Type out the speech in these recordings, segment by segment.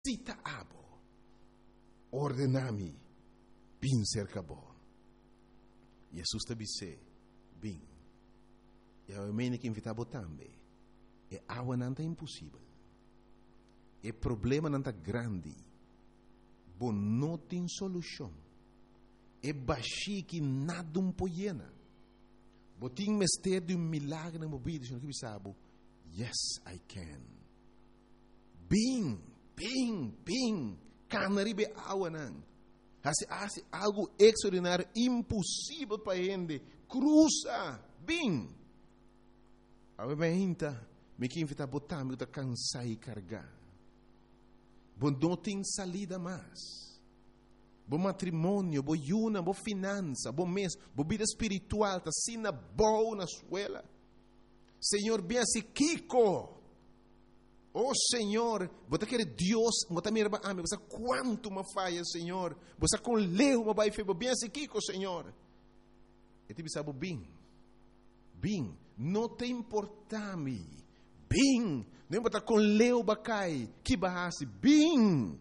Cita abo. Ordenami. Bin cerca bom. Jesus te disse, bin. E a mene que invitava também. E awa não é impossível. E problema não é grande. Bom, não tem solução. E baixi que nada poiena. Bom, tem mistério de milagre na minha vida. Que sabe? Yes, I can. Bing. Canaribe awa não. Hace algo extraordinário, impossível para gente. Cruza, bem. A gente me que invita a botar, me cansar e carregar. Bom, não tem salida mais. Bom matrimônio, bom yuna, bom finança, bom mês, bom vida espiritual, tá sina boa na escola. Senhor, bem assim, Kiko. Oh Senhor, você quer Deus, você me ama, você quanto me falha, Senhor. Você com leu, me vai fazer bem assim, Kiko, Senhor. E te sabe bem, não te importa-me. Bem, não botar com leu bacai, que barrasse, bem.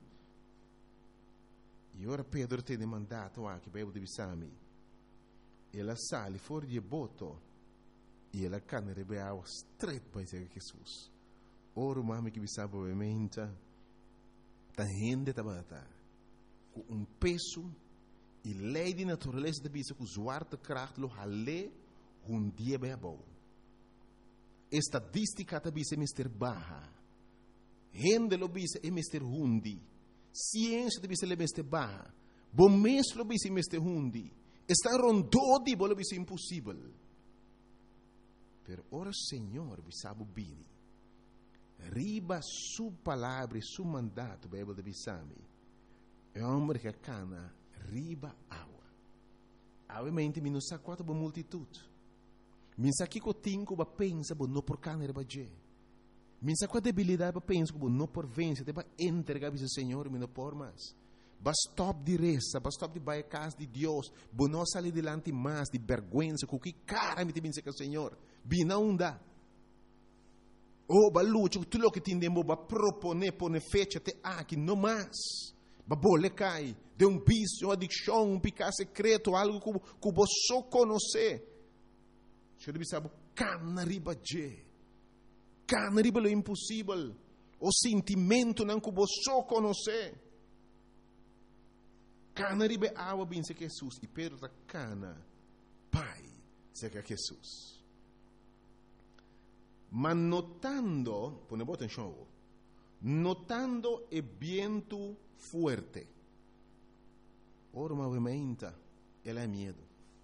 E ora Pedro tem mandato aqui para eu divisar-me. Ela sale fora de boto e ela cana de beau straight para Jesus. Ora mami que sabe obviamente ta gente tabata com peso e lei de natureza de bisa com zwarte kracht lo hale dia bebo. Estatística ta bisa mister baha. Gente lo bisa e mister hundi. Ciência de bisa le mister baha. Bom mês lo bisa mister hundi. Está rondodi bolo bisa impossível. Per ora Senhor bisabo bini. Riba su palavra e su mandato, Bible de Bissami. É homem que cana riba água. Obviamente, mi non sa quanto boa multitude. Mi sa que eu tenho que pensa, bo não por cana riba je. Mi sa qual debilidade ba pensa, bo não por vencer, te ba entregar ao Senhor, mi não por mais. Ba stop de reza, ba stop de vai a casa de Deus, bo não sair delante mais de vergonha, com que cara me te pensa que o Senhor, bi não dá. Oh, balucho, tu lo que tindemo ba propone pone fecha te aqui no mais. Ba bole cai de vício, uma adicção, pecado secreto, algo que você só conhece. Eu deve saber cana riba je. Cana riba lo impossível. O sentimento não que você só conhece. Cana riba água bem se Jesus e Pedro ta cana pai se que Jesus. Ma notando, pone atenção, notando el viento fuerte, ora movimenta, ela é medo.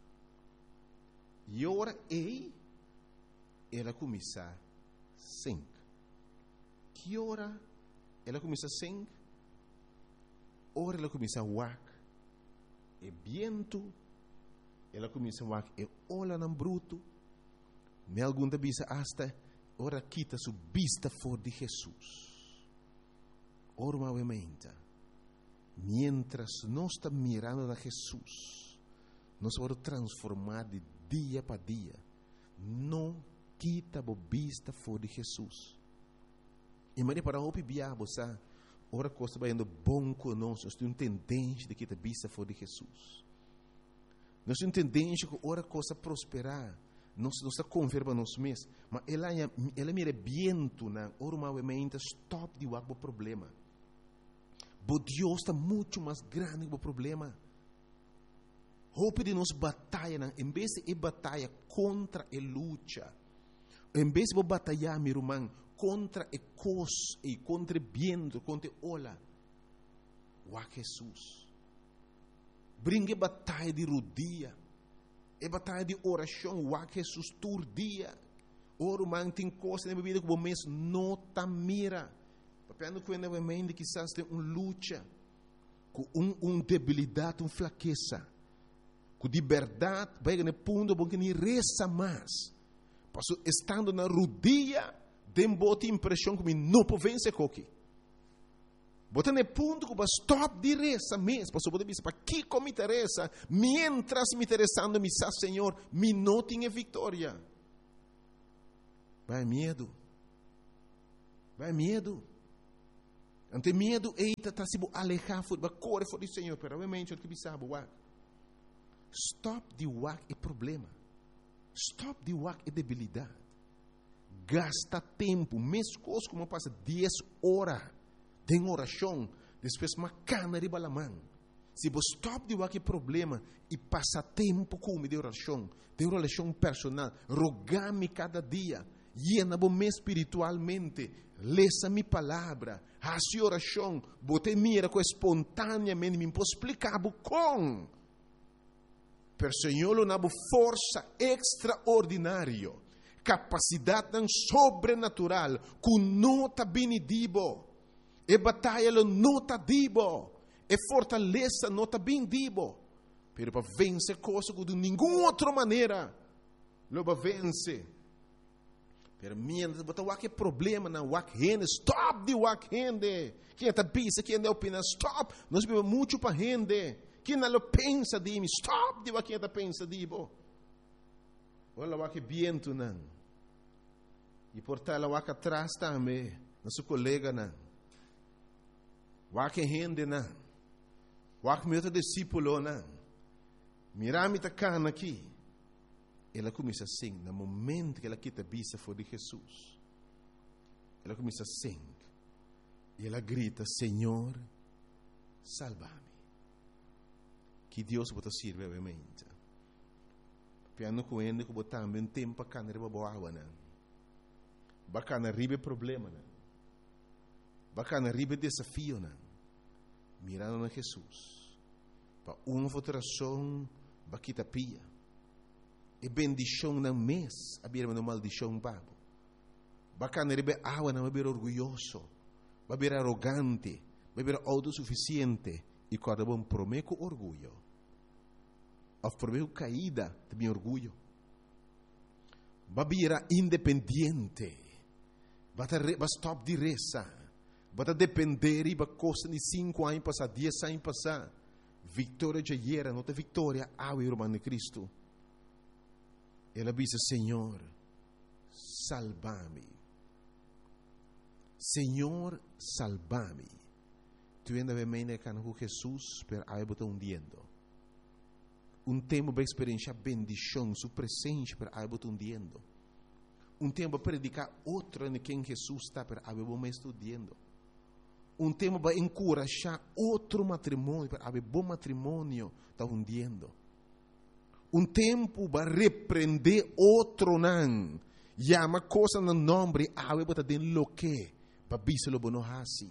E ora ela começa a sink. Que ora ela começa a sink? Ora ela começa a wak. E viento, ela começa a wak. E ola não bruto. Me algum da bisa hasta ora quita su vista for de Jesus. Ora movimenta. Mientras nós estamos mirando a Jesus, nós vamos transformar de dia para dia. Não quita a vista for de Jesus. E mas para o biabo, sabe? Ora coisa vai indo bom conosco. Nós temos tendência de quitar a vista for de Jesus. Nós temos tendência que ora coisa prosperar. Nós estamos conversando nós mesmos, mas ela mira viento na normalmente stop de o problema. Mas Deus está muito mais grande que o problema. Hope de nós batalha, em vez de batalha contra a luta, em vez de batalhar, meu irmão, contra a coisa e contra o viento, contra a ola, o Jesus. Brinque batalha de rodia. É batalha de oração, o Jesus todo dia. Ora, man, tem coisa na vida que o mês não está mira. Papel que novamente quizás tem luta, com debilidade, fraqueza, com de verdade, vai no ponto bom que nem reza mais. Passo estando na rodia, tem boa impressão que não pode vencer coque. Bota no ponto que vai stop de reza mesmo. Passo pode dizer, para que me interessa? Mientras me interessando, me sa Senhor, me não tenha vitória. Vai medo. Ante medo eita tá se alejar for ba corre for o Senhor, pero obviamente o que bisaba wak. Stop de wak é problema. Stop de wak é debilidade. Gasta tempo, mesmo coisa como passa 10 horas de oração, depois macana de balamã. Se você stop de wak é problema e passa tempo com de oração personal, rogar-me cada dia, llena-me espiritualmente, leça minha palavra, faça oração, bote mira com espontaneamente, me posso explicar com. Per Senhor, uma força extraordinária, capacidade sobrenatural, com nota benedibo, e batalha nota dibo, e fortaleza nota bendibo, pero para vencer coisas de nenhuma outra maneira, lo para vencer. Pero mientras botar o problema na wak rende, stop de wak rende. Quem está pensa, quem está opina, stop. Nós vivemos muito para rende. Quem não pensa de mim, stop de wak está pensa de bo. Olha wak viento não. E por tal wak atrás também, nosso colega não. Wak rende não. Wak meu discípulo não. Mirami tá cana aqui. Ela começa assim, no momento que ela quita a vista for de Jesus. Ela começa assim. E ela grita, Senhor, salva-me. Que Deus pode servir, obviamente. Piano com ele, que botar também um tempo para canar para boa água, não. Bacana ribe problema, não. Bacana ribe desafio, não. Mirando na Jesus. Para uma votação, baquita pia. E bendição no mês, a beira uma maldição babo. Bacana rebe água não beber orgulhoso, beber arrogante, beber autossuficiente e cada bom prometo orgulho. Of prometo caída também orgulho. Beber independente, bata stop de reza, bata depender e ba costa de 5 anos passar, 10 anos passar. Vitória já era, não tem vitória, água irmã de Cristo. Ela disse, Senhor, salva-me. Senhor, salva-me. Tu ainda vem com Jesus, pero aí botou hundiendo. Tempo para experienciar bendição, sua presença, pero aí botou hundiendo. Tempo para predicar outro em quem Jesus está, pero aí botou me estudando. Tempo para encorajar outro matrimônio, pero aí bom matrimônio está hundiendo. Tempo para repreender outro não. Chama coisa no nome, ave bota den lo que, para bisa lo bono hasi.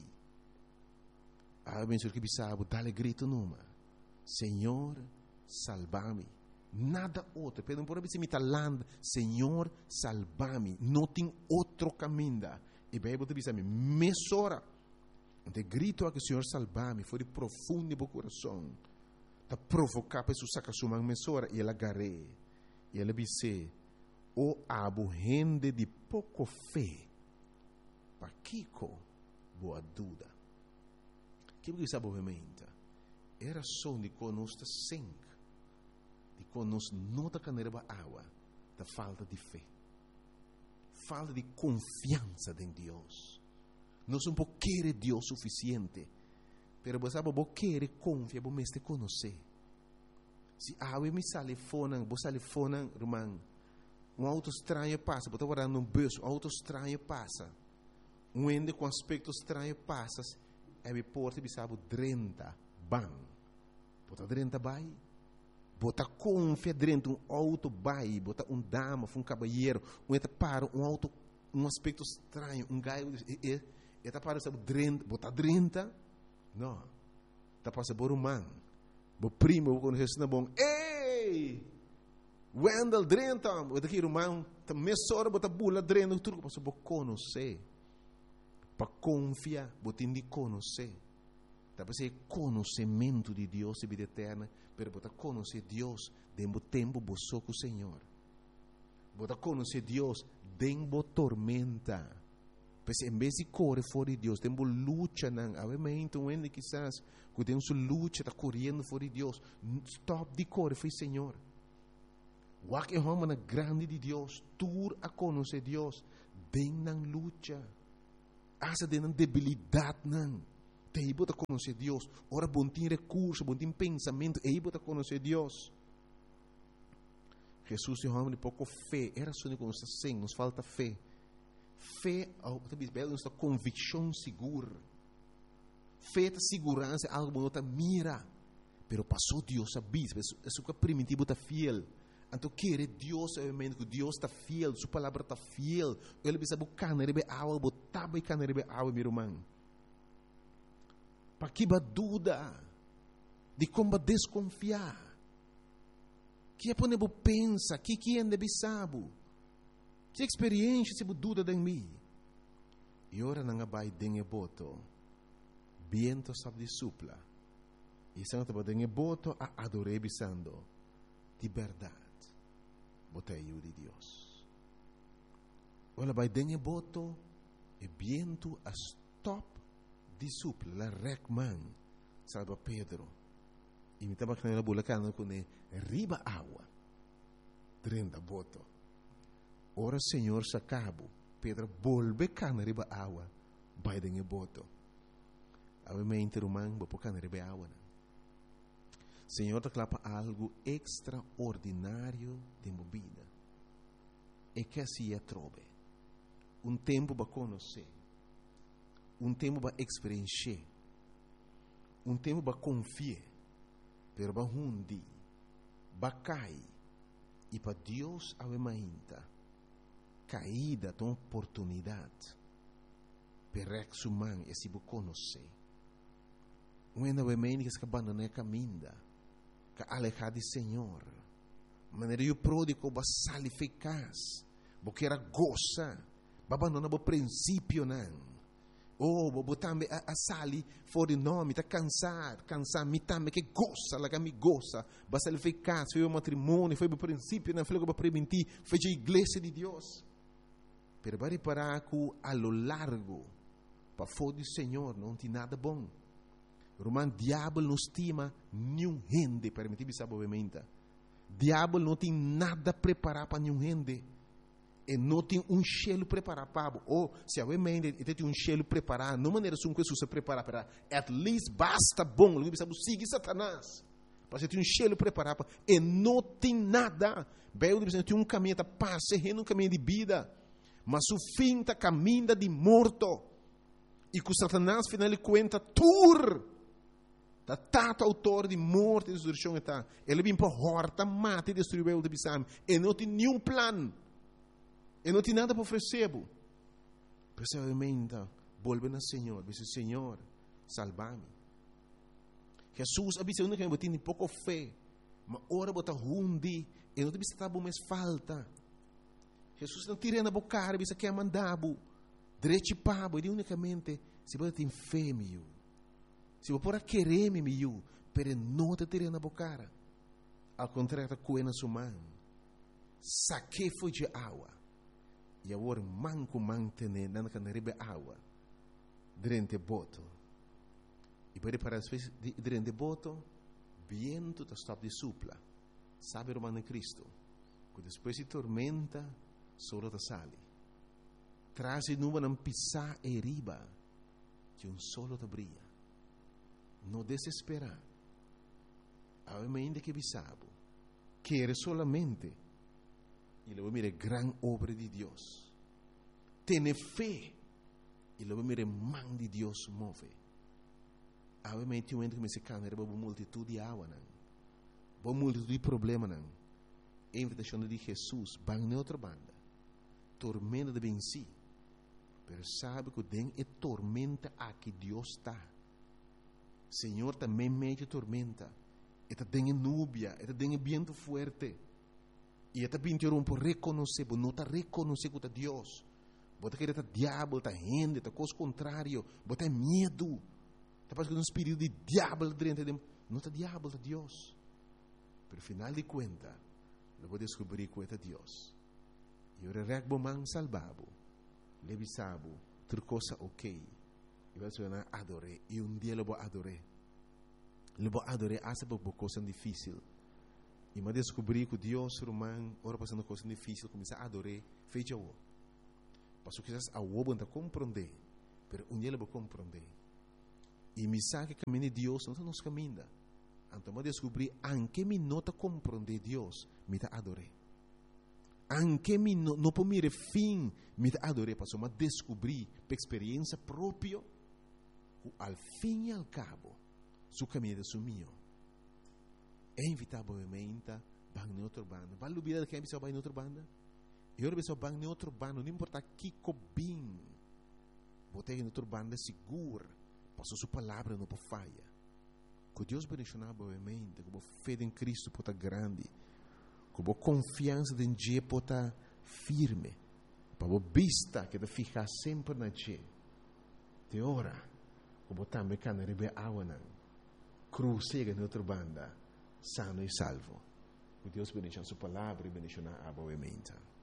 Ave menso que bisa, dale grito numa. Senhor, salva-me. Nada outro. Pedro por bisa mitaland, Senhor, salva-me. Não tem outro caminho. E bem bota bisa me mesora. De grito a que Senhor salva-me, foi de profundo do coração. Ta provocar para su saca sua mesora e ela agarré. E ela disse, o abo rende de pouco fé. Pa Kiko, boa dúvida. Que você sabe obviamente? Era só de conosco sangue. De conosco não da caneira ba água. Da falta de fé. Falta de confiança em Deus. Nós não querer Deus suficiente. Pero você sabe, você quer confiar, você me conhecer. Se a me sale fona, você sale fona, irmão, auto estranho passa, você está guardando bus, auto estranho passa, ende com aspecto estranho passa, me porta e sabe 30, bam, você 30 vai, você confia dentro auto vai, você dama, caballeiro, para auto, aspecto estranho, gaio, está para sabe 30, você 30. Não, está passando por man. O primo, quando Jesus é bom, ei, Wendell Drenta, o daqui irmão, tá mesora, bota bula Drenta, tudo passa por conhecer, para confiar, bota de conhecer, tá para ser conhecimento de Deus e vida eterna, pero bota conhecer Deus, dentro tempo você com o Senhor, bota conhecer Deus, dentro tormenta. Pois em vez de correr fora de Deus, temos luta, não. Obviamente, onde quizás, que temos luta, está correndo fora de Deus. Stop de correr, foi Senhor. O que é uma grande de Deus, tur a conhecer Deus, den na luta. asa de debilidade não. Te bota conhecer Deus. Ora bom tem recurso, bom tem pensamento, e bota conhecer Deus. Jesus é um homem de pouco fé. Era só que nos assim, nos falta fé. Fé, nos convicção segura. Fé é segurança, algo que não mira. Pero passou Deus sabia, isso que é primitivo está fiel. Então querer Deus, obviamente que Deus está fiel, sua palavra está fiel. Ele precisa buscar na rebe água, botar bem na rebe água, meu irmão. Para que dúvida de como desconfiar. Que é para não pensa, que é deve saber. Que experiência se dúvida de mim. E ora não vai dengue boto. Viento sabe de supla. E se não dengue boto a adorar bisando de verdade. Botei eu de Deus. Ora vai dengue boto e viento a stop de supla, la recman. Salva Pedro. E me estava com a bulacana com riba água. Drenda boto. Ora Senhor sacabo. Pedro volve cana riba água. Vai dengue boto. Obviamente romano, vou cana riba água. Senhor te clapa algo extraordinário de movida. E que assim é trove. Tempo para conhecer. Tempo para experienciar. Tempo para confiar. Pero para hundi. Para cair. E para Deus ainda. Caída de oportunidade. Para rex humano e se conhecer. Quando obviamente que abandona a caminho. Que alejar de Senhor. Maneira o pródigo vai sair eficaz. Porque era goza. Vai abandonar o princípio não. Vou também a sair fora de nome. Está cansar. Me também que goza. Lá que me goza. Vai sair eficaz. Foi o matrimônio. Foi o princípio. Não foi o que vai permitir. Foi a igreja de Deus. Pero vai reparar que a lo largo. Para fora do Senhor. Não tem nada bom. Romano, diabo não estima nenhum rende, permitir saber obviamente. Diabo não tem nada preparado para nenhum rende. E não tem cheiro preparado para. Ou, se obviamente tem cheiro preparado, não maneira que Jesus se prepara para. At least basta bom. Ele precisa seguir Satanás. Para ter cheiro preparado para. E não tem nada. Bem, ele tem caminho de paz, um caminho de vida. Mas o fim está caminho de morto. E que Satanás, final de conta, Tata autor de morte e destruição está. Ele vem para horta, mata e destruir o de Bissam. E não tem nenhum plano. E não tem nada para oferecer. Pessoalmente, volve ao Senhor. Diz Senhor, salva-me. Jesus avisa que eu tenho pouco fé. Mas ora bota hundi. E não tem estar mais falta. Jesus não tira na boca, avisa que é mandado. Direito pabo. E unicamente, se você tem fé, meu. Se você pode querer me miu, pero não te tirei na boca. Ao contrário, está coendo sua mão. Saque foi de água. E agora manco mantene na canaribe água. Durante boto. E para reparar durante boto, viento está stop de supla. Sabe o romano Cristo? Que depois de tormenta, solo te sale. Traz e nuvem não pisar e riba, que solo te brilha. Não desesperar. Ainda que bisabo. Quer solamente. E ele vai mirar gran obra de Deus. Tem fé. E ele vai mirar mão de Deus move. Obviamente, um momento que me se cana, era uma multitude de água. Uma multitude de problemas. A invitação de Jesus, vai na outra banda. Tormenta de venci. Mas sabe que tem é tormenta aqui Deus está. Senhor também meio tormenta. Eta tem núbia, eta tem vento forte. E eta pintou por reconhecer, não está reconhecer que é Deus. Bota que está diabo, está gente, está coisa contrário, bota medo. Está passando um espírito de diabo dentro de não está diabo, está Deus. Pero final de conta, eu vou descobrir que é Deus. E eu regbo man salvado. Levisabo, tudo coisa ok. E vai ser adoré. E dia eu vou adorar. Eu vou adorar até por coisa difícil. E me descobri que Deus romano, ora passando coisa difícil, começar a adorar, fecha o. Passo que a ovo não compreender. Pero um dia ele vai compreender. E me sabe que caminho de Deus não nos caminha. Então eu descobri, anche me nota compreender Deus, me te adorei. Anche me não por mire fim, me te adorei, para só descobrir, por experiência própria, al fim e al cabo, su caminho é su mio. É inevitavelmente, vai em outra banda. Vai lutar que é pessoa vai em outra banda? Eu pessoa vai em outra banda, não importa que cobim. Botei em outra banda segura, passou sua palavra não por falha. Que Deus bendicionar boamente, que a fé em Cristo pode estar grande, que a confiança em Deus pode estar firme, para a vista que te ficar sempre na Deus. Te ora, que a também can rebe awanan, cruzega em outra banda, sano e salvo. Que Deus bendicionar sua palavra e bendicionar boamente.